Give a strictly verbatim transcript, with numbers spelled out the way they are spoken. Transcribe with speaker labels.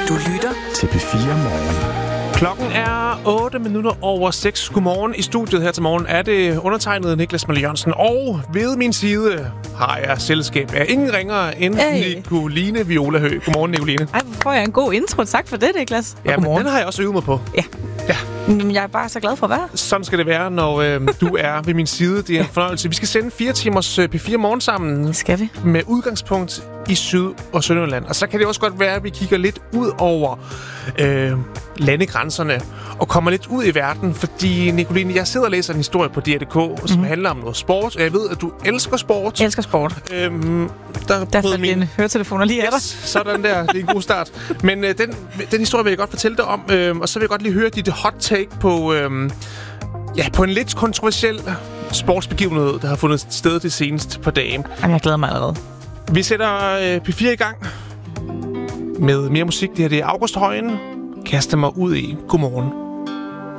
Speaker 1: Du lytter
Speaker 2: til P fire Morgen.
Speaker 3: Klokken er otte minutter over seks. Godmorgen. I studiet her til morgen er det undertegnet Niklas Møller Jørgensen. Og ved min side har jeg selskab af ingen ringere end hey. Nicoline Viola Høgh. Godmorgen, Nicoline.
Speaker 4: Ej, hvor får jeg en god intro. Tak for det, Niklas.
Speaker 3: Ja, men den har jeg også øvet mig på.
Speaker 4: Ja.
Speaker 3: Ja.
Speaker 4: Jeg er bare så glad for at være.
Speaker 3: Sådan skal det være, når øh, du er ved min side. Det er en fornøjelse. Vi skal sende fire timers P fire Morgen sammen.
Speaker 4: Skal vi?
Speaker 3: Med udgangspunkt i Syd- og Sønderjylland. Og så kan det også godt være, at vi kigger lidt ud over øh, landegrænserne og kommer lidt ud i verden. Fordi, Nicoline, jeg sidder og læser en historie på D R punktum D K, som mm-hmm. handler om noget sport. Og jeg ved, at du elsker sport.
Speaker 4: Jeg elsker sport.
Speaker 3: Øhm, der
Speaker 4: der faldt min høretelefoner lige af dig.
Speaker 3: Yes, sådan der. Det er en god start. Men øh, den, den historie vil jeg godt fortælle dig om. Øh, og så vil jeg godt lige høre dit hot take på, øh, ja, på en lidt kontroversiel sportsbegivenhed, der har fundet sted det seneste par dage.
Speaker 4: Jamen, jeg glæder mig allerede.
Speaker 3: Vi sætter øh, P fire i gang med mere musik. Det her det er August Højen. Kaster mig ud i. Godmorgen.